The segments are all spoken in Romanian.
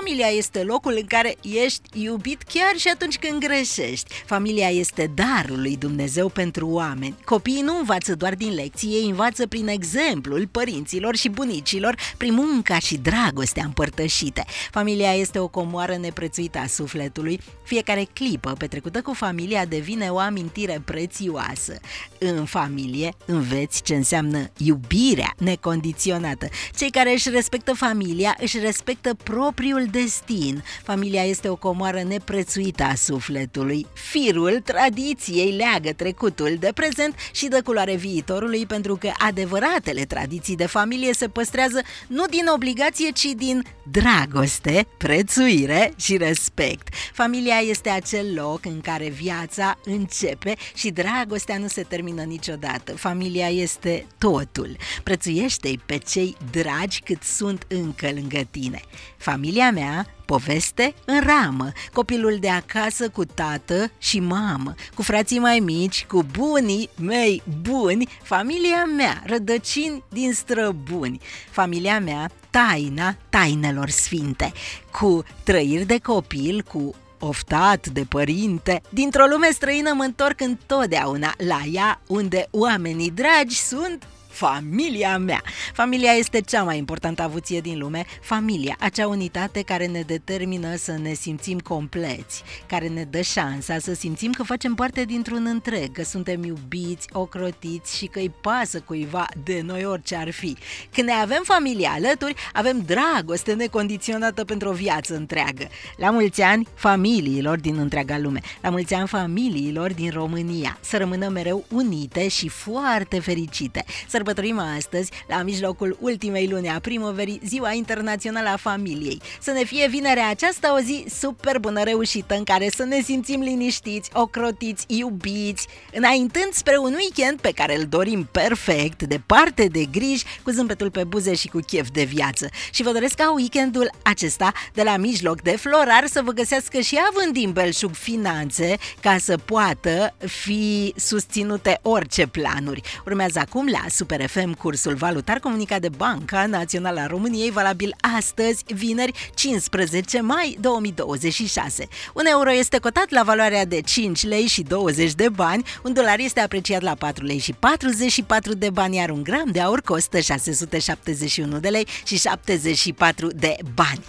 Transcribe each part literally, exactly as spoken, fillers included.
Familia este locul în care ești iubit chiar și atunci când greșești. Familia este darul lui Dumnezeu pentru oameni. Copiii nu învață doar din lecții, ei învață prin exemplul părinților și bunicilor, prin munca și dragostea împărtășite. Familia este o comoară neprețuită a sufletului. Fiecare clipă petrecută cu familia devine o amintire prețioasă. În familie înveți ce înseamnă iubirea necondiționată. Cei care își respectă familia își respectă propriul destin. Familia este o comoară neprețuită a sufletului. Firul tradiției leagă trecutul de prezent și dă culoare viitorului, pentru că adevăratele tradiții de familie se păstrează nu din obligație, ci din dragoste, prețuire și respect. Familia este acel loc în care viața începe și dragostea nu se termină niciodată. Familia este totul. Prețuiește-i pe cei dragi cât sunt încă lângă tine. Familia mea, poveste în ramă, copilul de acasă cu tată și mamă, cu frații mai mici, cu bunii mei buni, familia mea, rădăcini din străbuni, familia mea, taina tainelor sfinte, cu trăiri de copil, cu oftat de părinte. Dintr-o lume străină mă întorc întotdeauna la ea, unde oamenii dragi sunt familia mea. Familia este cea mai importantă avuție din lume. Familia, acea unitate care ne determină să ne simțim compleți, care ne dă șansa să simțim că facem parte dintr-un întreg, că suntem iubiți, ocrotiți și că îi pasă cuiva de noi orice ar fi. Când ne avem familia alături, avem dragoste necondiționată pentru o viață întreagă. La mulți ani familiilor din întreaga lume, la mulți ani familiilor din România, să rămână mereu unite și foarte fericite. Sărbătorim astăzi, la mijlocul ultimei luni a primăverii, Ziua Internațională a Familiei. Să ne fie vinerea aceasta o zi super bună, reușită, în care să ne simțim liniștiți, ocrotiți, iubiți, înaintând spre un weekend pe care îl dorim perfect, departe de griji, cu zâmbetul pe buze și cu chef de viață. Și vă doresc ca weekendul acesta, de la mijloc de florar, să vă găsească și având din belșug finanțe, ca să poată fi susținute orice planuri. Urmează acum la Super F M cursul valutar comunicat de Banca Națională a României, valabil astăzi, vineri, cincisprezece mai două mii douăzeci și șase. Un euro este cotat la valoarea de cinci lei și douăzeci de bani, un dolar este apreciat la patru lei și patruzeci și patru de bani, iar un gram de aur costă șase sute șaptezeci și unu de lei și șaptezeci și patru de bani.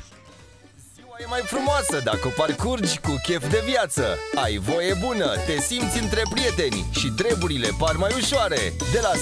E mai frumoasă dacă o parcurgi cu chef de viață. Ai voie bună, te simți între prieteni și treburile par mai ușoare. De la